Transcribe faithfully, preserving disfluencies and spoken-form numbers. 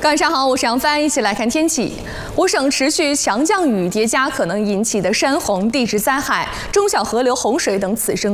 晚上好，我是杨帆，一起来看天气。我省持续强降雨叠加可能引起的山洪、地质灾害、中小河流洪水等此生